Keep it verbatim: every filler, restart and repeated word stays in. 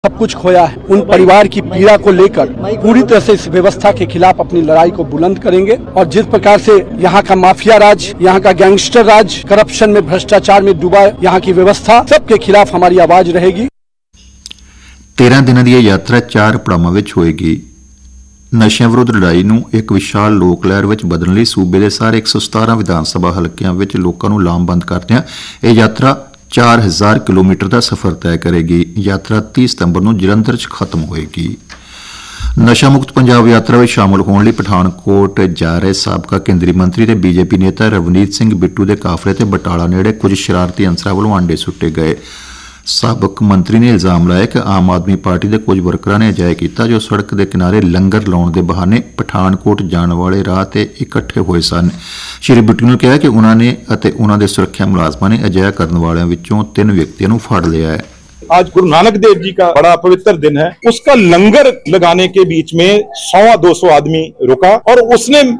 सब कुछ खोया है। उन परिवार की पीड़ा को लेकर पूरी तरह से इस व्यवस्था के खिलाफ अपनी लड़ाई को बुलंद करेंगे और जिस प्रकार से यहाँ का माफिया राज, यहाँ का गैंगस्टर राज, करप्शन में, भ्रष्टाचार में डूबा यहाँ की व्यवस्था, सबके खिलाफ हमारी आवाज रहेगी। तेरह दिनों की यात्रा चार पड़ावां विच होएगी। नशिਆਂ विरुद्ध लड़ाई ਨੂੰ एक विशाल लोक लहर ਵਿੱਚ बदलਣ ਲਈ सूबे ਦੇ ਸਾਰੇ एक सौ सतारह विधान सभा हलकिਆਂ ਵਿੱਚ ਲੋਕਾਂ ਨੂੰ ਲਾਮਬੰਦ ਕਰਦਿਆਂ ਇਹ यात्रा चार हज़ार किलोमीटर का सफर तय करेगी। यात्रा तीस सितंबर ਨੂੰ ਜਲੰਧਰ 'ਚ खत्म होएगी। नशा मुक्त पंजाब यात्रा में शामिल होने लिए पठानकोट जा रहे साबका केंद्रीय मंत्री ते बीजेपी नेता रवनीत सिंह बिट्टू के काफले ते बटाला नेड़े कुछ शरारती अंसरां वालों आंडे सुट्टे गए। साबक मंत्री ने इल्जाम लाया कि आम आदमी पार्टी के कुछ वर्करां ने अजाया किया जो सड़क के किनारे लंगर लाने के बहाने पठानकोट जाने वाले राह ते इकट्ठे हुए सन। श्री बिट्टू ने कहा कि उन्होंने अते उन्हां दे सुरक्षा मुलाजमां ने अजाया करने वालों विचों तीन व्यक्तियों को फड़ लिया है। आज गुरु नानक देव जी का बड़ा पवित्र दिन है, उसका लंगर लगाने के बीच में सवा दो सौ आदमी रुका और उसने